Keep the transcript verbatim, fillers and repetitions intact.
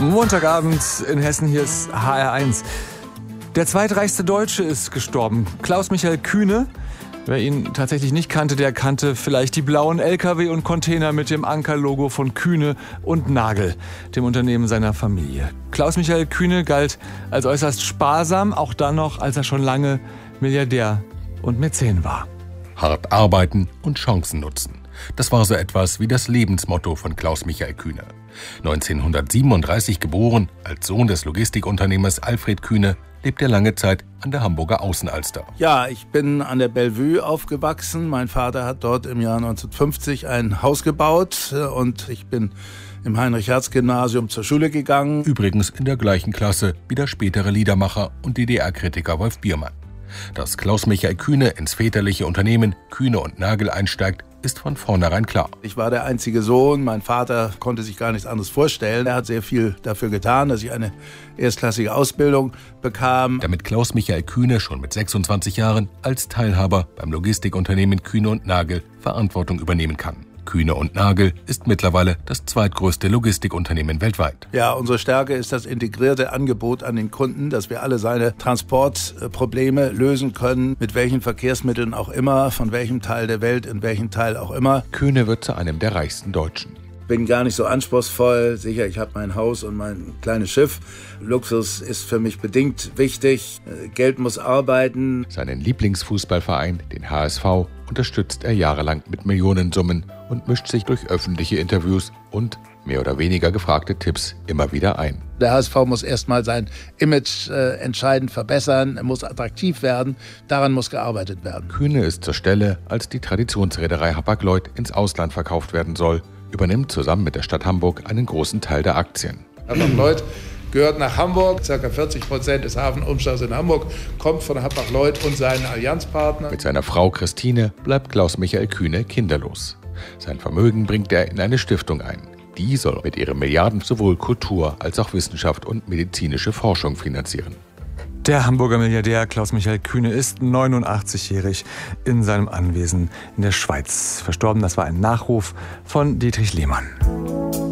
Montagabend in Hessen, hier ist H R eins. Der zweitreichste Deutsche ist gestorben, Klaus-Michael Kühne. Wer ihn tatsächlich nicht kannte, der kannte vielleicht die blauen L K W und Container mit dem Ankerlogo von Kühne und Nagel, dem Unternehmen seiner Familie. Klaus-Michael Kühne galt als äußerst sparsam, auch dann noch, als er schon lange Milliardär und Mäzen war. Hart arbeiten und Chancen nutzen. Das war so etwas wie das Lebensmotto von Klaus-Michael Kühne. neunzehnhundertsiebenunddreißig geboren, als Sohn des Logistikunternehmers Alfred Kühne, lebt er lange Zeit an der Hamburger Außenalster. Ja, ich bin an der Bellevue aufgewachsen. Mein Vater hat dort im Jahr neunzehnhundertfünfzig ein Haus gebaut und ich bin im Heinrich-Hertz-Gymnasium zur Schule gegangen. Übrigens in der gleichen Klasse wie der spätere Liedermacher und D D R-Kritiker Wolf Biermann. Dass Klaus-Michael Kühne ins väterliche Unternehmen Kühne und Nagel einsteigt, ist von vornherein klar. Ich war der einzige Sohn, mein Vater konnte sich gar nichts anderes vorstellen. Er hat sehr viel dafür getan, dass ich eine erstklassige Ausbildung bekam. Damit Klaus-Michael Kühne schon mit sechsundzwanzig Jahren als Teilhaber beim Logistikunternehmen Kühne und Nagel Verantwortung übernehmen kann. Kühne und Nagel ist mittlerweile das zweitgrößte Logistikunternehmen weltweit. Ja, unsere Stärke ist das integrierte Angebot an den Kunden, dass wir alle seine Transportprobleme lösen können, mit welchen Verkehrsmitteln auch immer, von welchem Teil der Welt, in welchem Teil auch immer. Kühne wird zu einem der reichsten Deutschen. Bin gar nicht so anspruchsvoll. Sicher, ich habe mein Haus und mein kleines Schiff. Luxus ist für mich bedingt wichtig. Geld muss arbeiten. Seinen Lieblingsfußballverein, den H S V, unterstützt er jahrelang mit Millionensummen und mischt sich durch öffentliche Interviews und mehr oder weniger gefragte Tipps immer wieder ein. Der H S V muss erstmal sein Image äh, entscheidend verbessern, er muss attraktiv werden, daran muss gearbeitet werden. Kühne ist zur Stelle, als die Traditionsreederei Hapag-Lloyd ins Ausland verkauft werden soll, übernimmt zusammen mit der Stadt Hamburg einen großen Teil der Aktien. Hapag-Lloyd gehört nach Hamburg. Ca. vierzig Prozent des Hafenumschlags in Hamburg kommt von Hapag-Lloyd und seinen Allianzpartnern. Mit seiner Frau Christine bleibt Klaus-Michael Kühne kinderlos. Sein Vermögen bringt er in eine Stiftung ein. Die soll mit ihren Milliarden sowohl Kultur als auch Wissenschaft und medizinische Forschung finanzieren. Der Hamburger Milliardär Klaus-Michael Kühne ist neunundachtzigjährig in seinem Anwesen in der Schweiz verstorben. Das war ein Nachruf von Dietrich Lehmann.